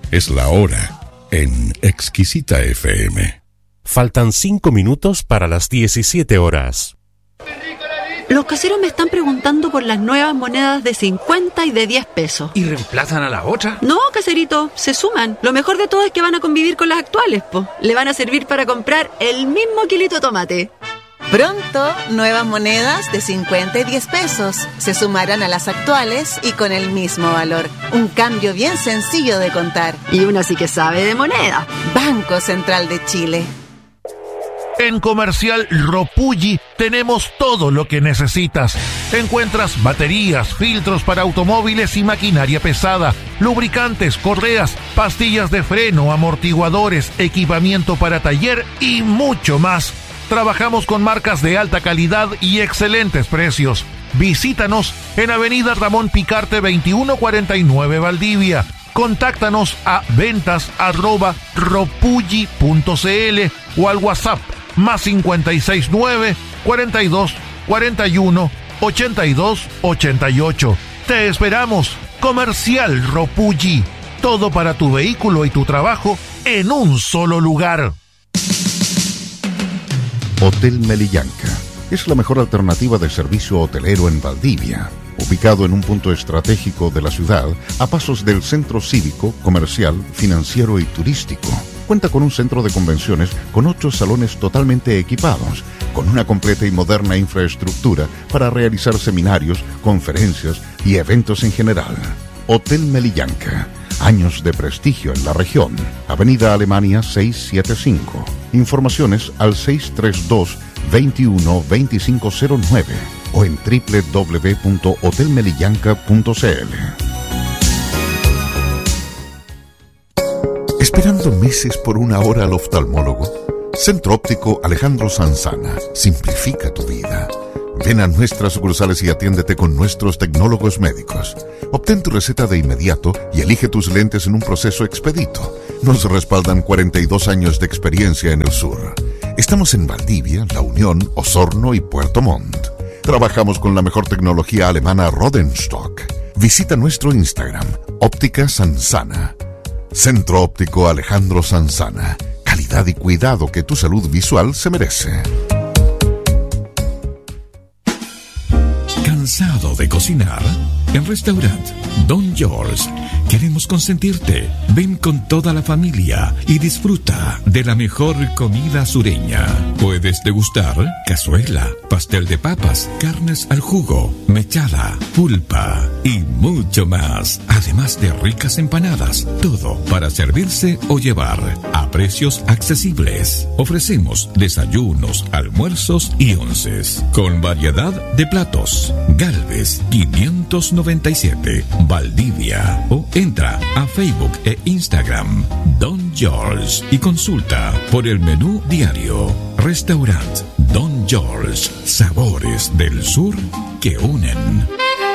Es la hora en Exquisita FM. Faltan 5 minutos para las 17 horas. Los caseros me están preguntando por las nuevas monedas de 50 y de 10 pesos. ¿Y reemplazan a la otra? No, caserito, se suman. Lo mejor de todo es que van a convivir con las actuales, po. Le van a servir para comprar el mismo kilito de tomate. Pronto, nuevas monedas de 50 y 10 pesos. Se sumarán a las actuales y con el mismo valor. Un cambio bien sencillo de contar. Y una sí que sabe de moneda. Banco Central de Chile. En Comercial Ropulli tenemos todo lo que necesitas. Encuentras baterías, filtros para automóviles y maquinaria pesada, lubricantes, correas, pastillas de freno, amortiguadores, equipamiento para taller y mucho más. Trabajamos con marcas de alta calidad y excelentes precios. Visítanos en Avenida Ramón Picarte 2149 Valdivia. Contáctanos a ventas@ropulli.cl o al WhatsApp +569 42 41 82 88. Te esperamos. Comercial Ropulli. Todo para tu vehículo y tu trabajo en un solo lugar. Hotel Meliyanca es la mejor alternativa de servicio hotelero en Valdivia. Ubicado en un punto estratégico de la ciudad, a pasos del centro cívico, comercial, financiero y turístico. Cuenta con un centro de convenciones con 8 salones totalmente equipados, con una completa y moderna infraestructura para realizar seminarios, conferencias y eventos en general. Hotel Meliyanca. Años de prestigio en la región. Avenida Alemania 675. Informaciones al 632-212509 o en www.hotelmeliyanca.cl. ¿Esperando meses por una hora al oftalmólogo? Centro Óptico Alejandro Sanzana. Simplifica tu vida. Ven a nuestras sucursales y atiéndete con nuestros tecnólogos médicos. Obtén tu receta de inmediato y elige tus lentes en un proceso expedito. Nos respaldan 42 años de experiencia en el sur. Estamos en Valdivia, La Unión, Osorno y Puerto Montt. Trabajamos con la mejor tecnología alemana Rodenstock. Visita nuestro Instagram, Óptica Sanzana. Centro Óptico Alejandro Sanzana. Calidad y cuidado que tu salud visual se merece. ¿Cansado de cocinar? En Restaurant Don George queremos consentirte. Ven con toda la familia y disfruta de la mejor comida sureña. Puedes degustar cazuela, pastel de papas, carnes al jugo, mechada, pulpa y mucho más. Además de ricas empanadas, todo para servirse o llevar a precios accesibles. Ofrecemos desayunos, almuerzos y onces con variedad de platos. Galvez 597, Valdivia. O entra a Facebook e Instagram Don George y consulta por el menú diario. Restaurant Don George. Sabores del sur que unen.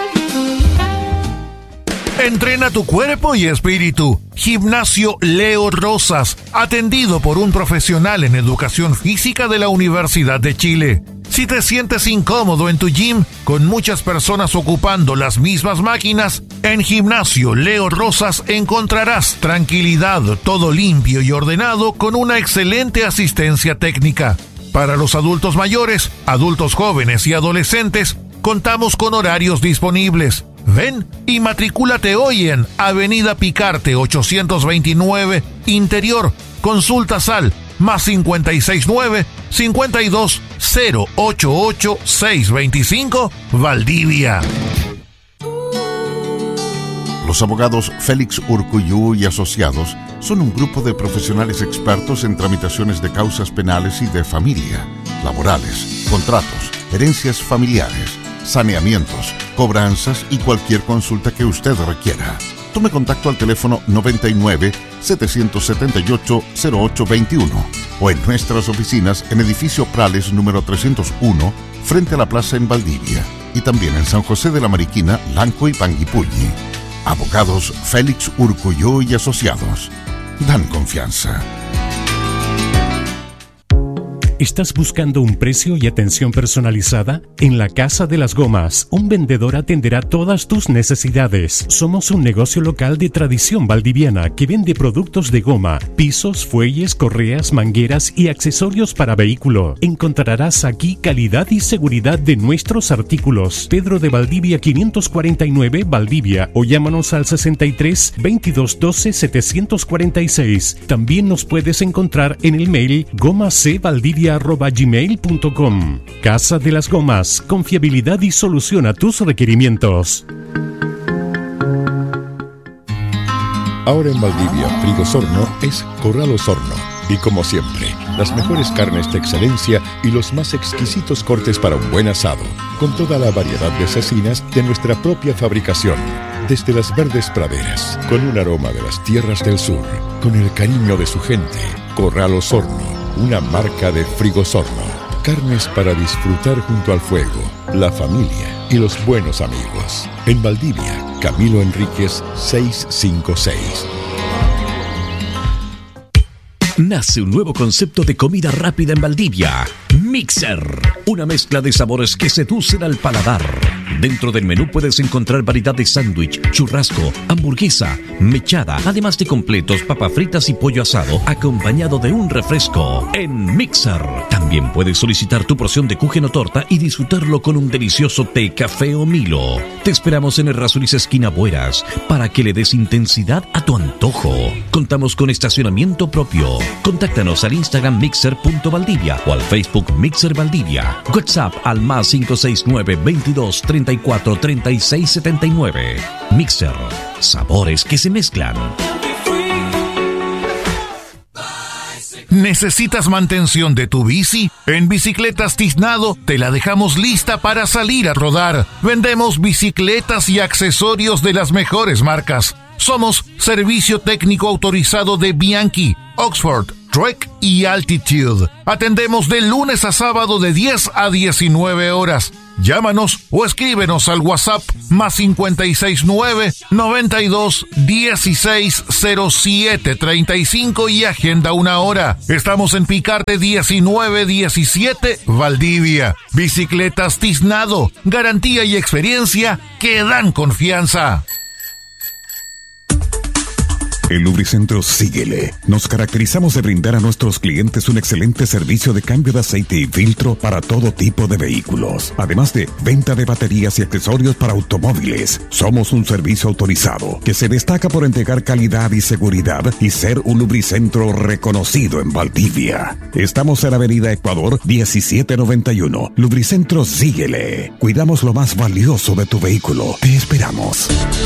Entrena tu cuerpo y espíritu. Gimnasio Leo Rosas, atendido por un profesional en educación física de la Universidad de Chile. Si te sientes incómodo en tu gym, con muchas personas ocupando las mismas máquinas, en Gimnasio Leo Rosas encontrarás tranquilidad, todo limpio y ordenado con una excelente asistencia técnica. Para los adultos mayores, adultos jóvenes y adolescentes, contamos con horarios disponibles. Ven y matricúlate hoy en Avenida Picarte 829, Interior. Consultas al +569 52 088 625, Valdivia. Los abogados Félix Urcuyú y Asociados son un grupo de profesionales expertos en tramitaciones de causas penales y de familia, laborales, contratos, herencias familiares, saneamientos, cobranzas y cualquier consulta que usted requiera. Tome contacto al teléfono 99-778-0821 o en nuestras oficinas en Edificio Prales número 301 frente a la plaza en Valdivia y también en San José de la Mariquina, Lanco y Panguipulli. Abogados Félix Urcuyú y Asociados. Dan confianza. ¿Estás buscando un precio y atención personalizada? En la Casa de las Gomas, un vendedor atenderá todas tus necesidades. Somos un negocio local de tradición valdiviana que vende productos de goma, pisos, fuelles, correas, mangueras y accesorios para vehículo. Encontrarás aquí calidad y seguridad de nuestros artículos. Pedro de Valdivia 549, Valdivia, o llámanos al 63 22 12 746. También nos puedes encontrar en el mail gomacvaldivia@gmail.com. Casa de las Gomas, confiabilidad y solución a tus requerimientos. Ahora en Valdivia, Frigosorno es Corral Osorno. Y como siempre, las mejores carnes de excelencia y los más exquisitos cortes para un buen asado, con toda la variedad de cecinas de nuestra propia fabricación. Desde las verdes praderas, con un aroma de las tierras del sur, con el cariño de su gente. Corral Osorno, una marca de Frigosorno. Carnes para disfrutar junto al fuego, la familia y los buenos amigos. En Valdivia, Camilo Enríquez 656. Nace un nuevo concepto de comida rápida en Valdivia. Mixer, una mezcla de sabores que seducen al paladar. Dentro del menú puedes encontrar variedad de sándwich, churrasco, hamburguesa, mechada, además de completos, papas fritas y pollo asado, acompañado de un refresco. En Mixer también puedes solicitar tu porción de kuchen o torta y disfrutarlo con un delicioso té, café o Milo. Te esperamos en Errázuriz esquina Bueras para que le des intensidad a tu antojo. Contamos con estacionamiento propio. Contáctanos al Instagram mixer.valdivia o al Facebook Mixer Valdivia. WhatsApp al más 569 22 34 36 79. Mixer, sabores que se mezclan. ¿Necesitas mantención de tu bici? En Bicicletas Tiznado te la dejamos lista para salir a rodar. Vendemos bicicletas y accesorios de las mejores marcas. Somos servicio técnico autorizado de Bianchi, Oxford, Trek y Altitude. Atendemos de lunes a sábado de 10 a 19 horas. Llámanos o escríbenos al WhatsApp más 569 92 16 07 35 y agenda una hora. Estamos en Picarte 1917, Valdivia. Bicicletas Tiznado, garantía y experiencia que dan confianza. En Lubricentro Síguele, nos caracterizamos de brindar a nuestros clientes un excelente servicio de cambio de aceite y filtro para todo tipo de vehículos. Además de venta de baterías y accesorios para automóviles. Somos un servicio autorizado que se destaca por entregar calidad y seguridad y ser un lubricentro reconocido en Valdivia. Estamos en Avenida Ecuador 1791. Lubricentro Síguele. Cuidamos lo más valioso de tu vehículo. Te esperamos.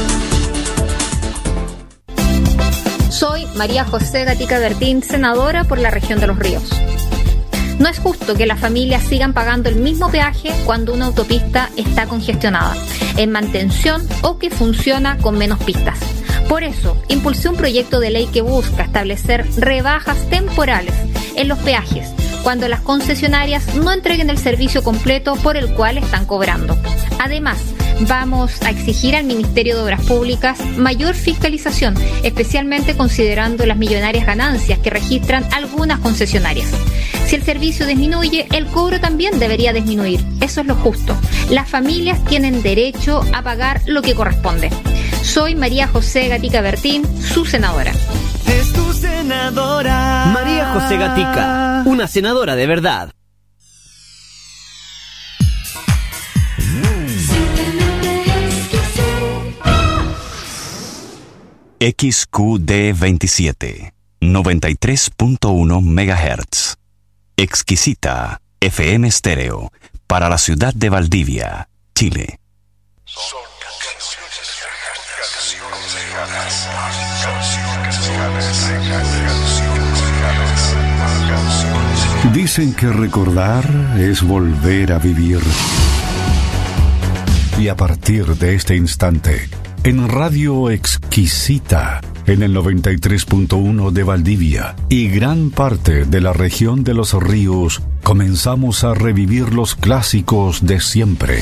Soy María José Gatica Bertín, senadora por la región de Los Ríos. No es justo que las familias sigan pagando el mismo peaje cuando una autopista está congestionada, en mantención o que funciona con menos pistas. Por eso, impulsé un proyecto de ley que busca establecer rebajas temporales en los peajes cuando las concesionarias no entreguen el servicio completo por el cual están cobrando. Además, vamos a exigir al Ministerio de Obras Públicas mayor fiscalización, especialmente considerando las millonarias ganancias que registran algunas concesionarias. Si el servicio disminuye, el cobro también debería disminuir. Eso es lo justo. Las familias tienen derecho a pagar lo que corresponde. Soy María José Gatica Bertín, su senadora. Es tu senadora. María José Gatica, una senadora de verdad. XQD27 93.1 MHz. Exquisita FM Estéreo para la ciudad de Valdivia, Chile. Dicen que recordar es volver a vivir. Y a partir de este instante, en Radio Exquisita, en el 93.1 de Valdivia y gran parte de la región de Los Ríos, comenzamos a revivir los clásicos de siempre.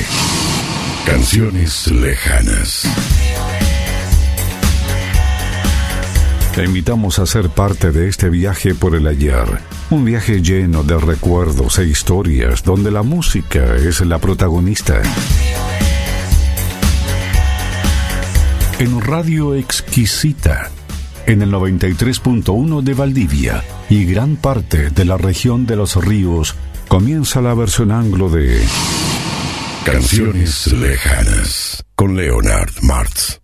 Canciones lejanas. Te invitamos a ser parte de este viaje por el ayer, un viaje lleno de recuerdos e historias donde la música es la protagonista. En Radio Exquisita, en el 93.1 de Valdivia y gran parte de la región de los ríos, comienza la versión anglo de Canciones lejanas con Leonard Martz.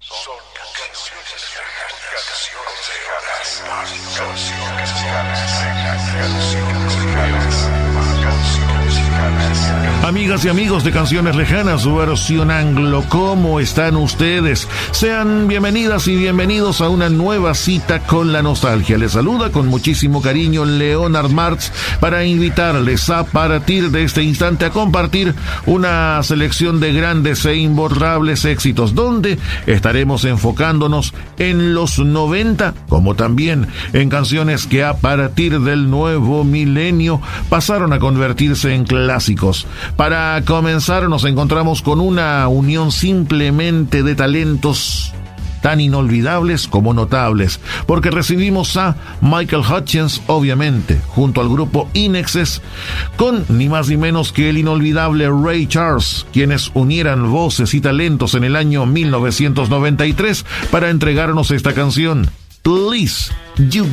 Amigas y amigos de Canciones Lejanas, su versión anglo, ¿cómo están ustedes? Sean bienvenidas y bienvenidos a una nueva cita con la nostalgia. Les saluda con muchísimo cariño Leonard Martz para invitarles a partir de este instante a compartir una selección de grandes e imborrables éxitos, donde estaremos enfocándonos en los 90, como también en canciones que a partir del nuevo milenio pasaron a convertirse en clásicos. Para comenzar, nos encontramos con una unión simplemente de talentos tan inolvidables como notables, porque recibimos a Michael Hutchence, obviamente, junto al grupo In-Excess, con ni más ni menos que el inolvidable Ray Charles, quienes unieran voces y talentos en el año 1993 para entregarnos esta canción, Please You